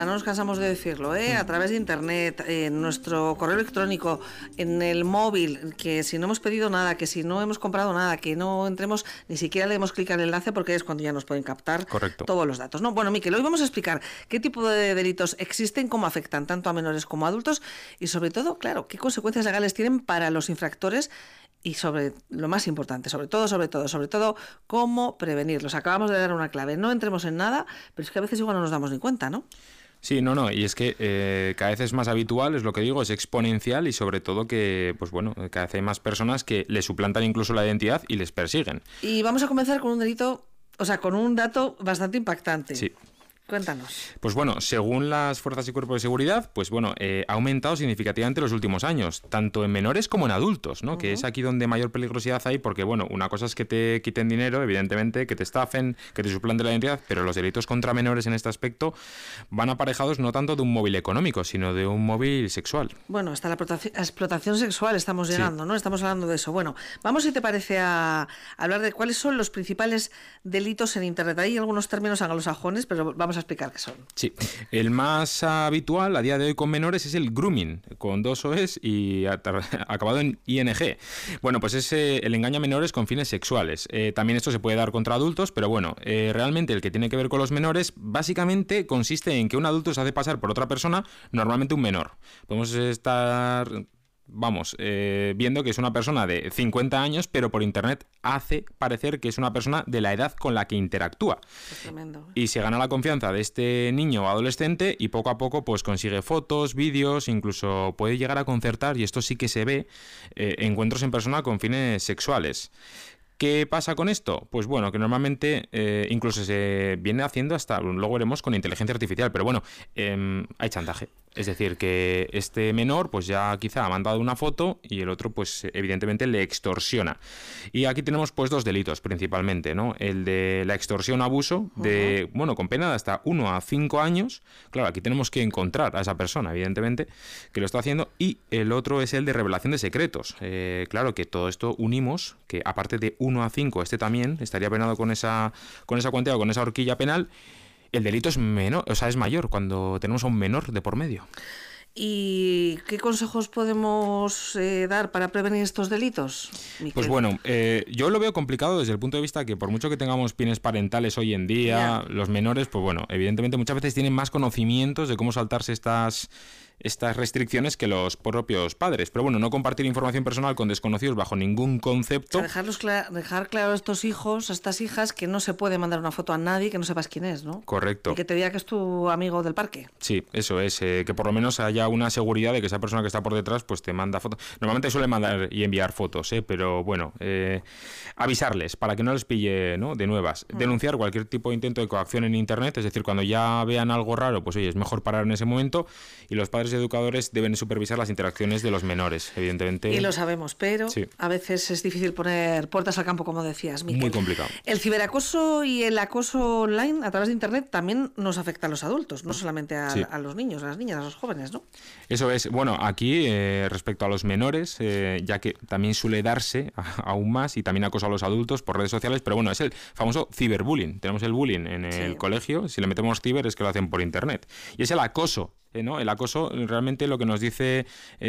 No nos cansamos de decirlo, a través de internet, en nuestro correo electrónico, en el móvil, que si no hemos pedido nada, que si no hemos comprado nada, que no entremos, ni siquiera le demos clic al enlace porque es cuando ya nos pueden captar todos los datos, ¿no? Bueno, Miquel, hoy vamos a explicar qué tipo de delitos existen, cómo afectan tanto a menores como a adultos y sobre todo, claro, qué consecuencias legales tienen para los infractores y sobre lo más importante, sobre todo, cómo prevenirlos. Acabamos de dar una clave, no entremos en nada, pero es que a veces igual no nos damos ni cuenta, ¿no? Sí, y es que cada vez es más habitual, es lo que digo, es exponencial y sobre todo que, pues bueno, cada vez hay más personas que les suplantan incluso la identidad y les persiguen. Y vamos a comenzar con un delito, con un dato bastante impactante. Sí. Cuéntanos. Pues bueno, según las fuerzas y cuerpos de seguridad, pues bueno, ha aumentado significativamente en los últimos años, tanto en menores como en adultos, ¿no? Que es aquí donde mayor peligrosidad hay, porque bueno, una cosa es que te quiten dinero, evidentemente, que te estafen, que te suplanten la identidad, pero los delitos contra menores en este aspecto van aparejados no tanto de un móvil económico, sino de un móvil sexual. Bueno, hasta la explotación sexual estamos llegando, sí. ¿No? Estamos hablando de eso. Bueno, vamos, si te parece, a hablar de cuáles son los principales delitos en Internet. Hay algunos términos anglosajones, pero vamos a explicar qué son. Sí, el más habitual a día de hoy con menores es el grooming, con 2 O's y acabado en ING. Bueno, pues es el engaño a menores con fines sexuales. También esto se puede dar contra adultos, pero bueno, realmente el que tiene que ver con los menores básicamente consiste en que un adulto se hace pasar por otra persona, normalmente un menor. Podemos estar... viendo que es una persona de 50 años, pero por internet hace parecer que es una persona de la edad con la que interactúa. Es tremendo. Y se gana la confianza de este niño o adolescente y poco a poco pues consigue fotos, vídeos, incluso puede llegar a concertar, y esto sí que se ve, encuentros en persona con fines sexuales. ¿Qué pasa con esto? Pues bueno, que normalmente incluso se viene haciendo hasta, luego veremos, con inteligencia artificial, pero bueno, hay chantaje. Es decir, que este menor pues ya quizá ha mandado una foto y el otro pues evidentemente le extorsiona. Y aquí tenemos pues 2 delitos principalmente, ¿no? El de la extorsión abuso, de con pena de hasta 1 a 5 años. Claro, aquí tenemos que encontrar a esa persona, evidentemente, que lo está haciendo. Y el otro es el de revelación de secretos. Claro que todo esto unimos, que aparte de 1 a 5, este también estaría penado con esa cuantía o con esa horquilla penal. El delito es menor, es mayor cuando tenemos a un menor de por medio. ¿Y qué consejos podemos dar para prevenir estos delitos, Miquel? Pues bueno, yo lo veo complicado desde el punto de vista que por mucho que tengamos pines parentales hoy en día, los menores, pues bueno, evidentemente muchas veces tienen más conocimientos de cómo saltarse estas restricciones que los propios padres. Pero bueno, no compartir información personal con desconocidos bajo ningún concepto. O sea, dejar claro a estos hijos, a estas hijas, que no se puede mandar una foto a nadie que no sepas quién es, ¿no? Correcto. Y que te diga que es tu amigo del parque. Sí, eso es, que por lo menos haya una seguridad de que esa persona que está por detrás pues te manda fotos. Normalmente suele mandar y enviar fotos, pero bueno, avisarles para que no les pille, ¿no?, de nuevas. Denunciar cualquier tipo de intento de coacción en internet, es decir, cuando ya vean algo raro, pues oye, es mejor parar en ese momento, y los padres educadores deben supervisar las interacciones de los menores, evidentemente. Y lo sabemos, pero sí, a veces es difícil poner puertas al campo, como decías, Miquel. Muy complicado. El ciberacoso y el acoso online a través de internet también nos afecta a los adultos, no solamente a los niños, a las niñas, a los jóvenes, ¿no? Eso es. Bueno, aquí respecto a los menores, ya que también suele darse aún más, y también acoso a los adultos por redes sociales, pero bueno, es el famoso ciberbullying. Tenemos el bullying en el colegio, si le metemos ciber es que lo hacen por internet. Y es el acoso. ¿No? El acoso, realmente lo que nos dice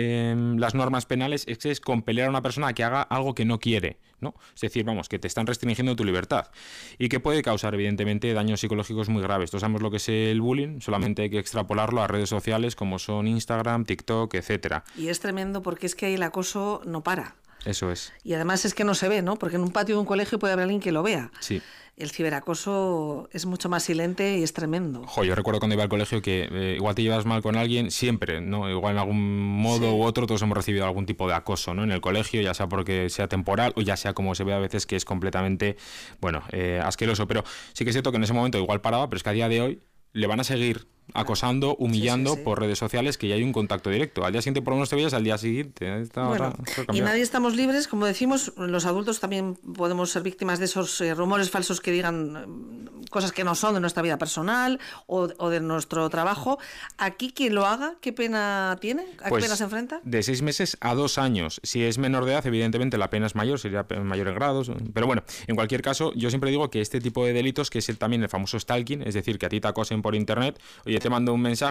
las normas penales es que es compeler a una persona a que haga algo que no quiere, ¿no? Es decir, que te están restringiendo tu libertad y que puede causar, evidentemente, daños psicológicos muy graves. Todos sabemos lo que es el bullying, solamente hay que extrapolarlo a redes sociales como son Instagram, TikTok, etcétera. Y es tremendo porque es que el acoso no para. Eso es. Y además es que no se ve, ¿no? Porque en un patio de un colegio puede haber alguien que lo vea. Sí. El ciberacoso es mucho más silente y es tremendo. Yo recuerdo cuando iba al colegio que igual te llevas mal con alguien, siempre, ¿no? Igual en algún modo u otro todos hemos recibido algún tipo de acoso, ¿no?, en el colegio, ya sea porque sea temporal o ya sea como se ve a veces que es completamente, asqueroso. Pero sí que es cierto que en ese momento igual paraba, pero es que a día de hoy le van a seguir acosando, humillando por redes sociales, que ya hay un contacto directo. Al día siguiente por lo menos te veías, al día siguiente y nadie estamos libres, como decimos, los adultos también podemos ser víctimas de esos rumores falsos que digan cosas que no son de nuestra vida personal o de nuestro trabajo. Aquí quien lo haga, ¿qué pena tiene? ¿A qué pena se enfrenta? De 6 meses a 2 años. Si es menor de edad, evidentemente la pena es mayor, sería mayor en grados, pero bueno, en cualquier caso, yo siempre digo que este tipo de delitos, que es también el famoso stalking, es decir, que a ti te acosen por internet, oye, oye, te mando un mensaje